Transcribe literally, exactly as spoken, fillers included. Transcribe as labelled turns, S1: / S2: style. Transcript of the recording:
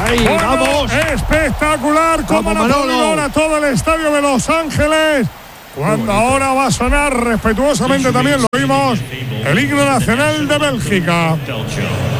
S1: Ahí,
S2: bueno,
S1: vamos.
S2: Espectacular como han aplaudido ahora todo el estadio de Los Ángeles. Cuando ahora va a sonar respetuosamente también, lo vimos, el himno nacional de Bélgica.